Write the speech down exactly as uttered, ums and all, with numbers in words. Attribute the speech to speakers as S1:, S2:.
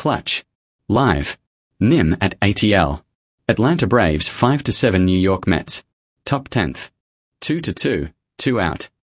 S1: clutch. Live. Nim at A T L. Atlanta Braves five to seven New York Mets. Top tenth. two to two, two out.